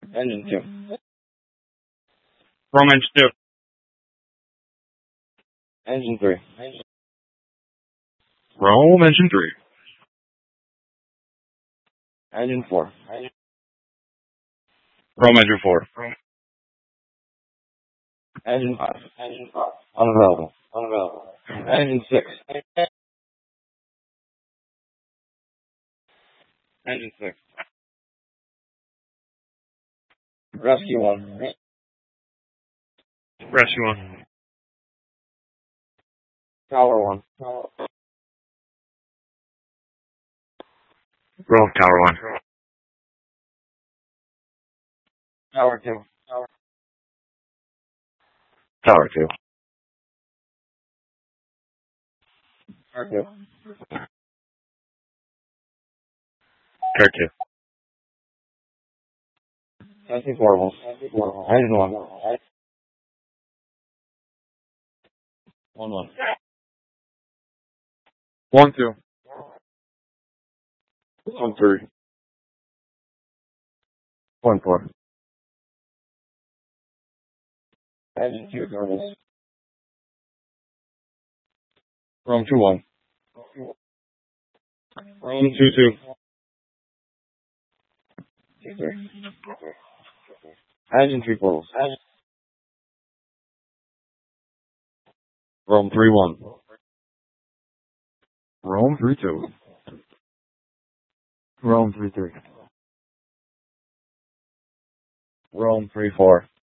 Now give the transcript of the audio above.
Engine 2. Rome engine 2. Engine 3. Rome engine 3. Engine 4. Rome engine 4. Engine 5. Unavailable. Engine 6. Engine 6. Rescue 1. Rescue 1. Tower 1. Rome Tower 1. Tower 2. Tower 2. Tower 2. Car 2. Testing portables. Engine 1. 1. 1 2. 1 3. 1 4. Engine 2 thermals. Rome 2 1. Rome 2 2. 2 3. Engine 3 portals. Rome 3 1. Rome 3 2. Rome 3 3. Rome 3 4.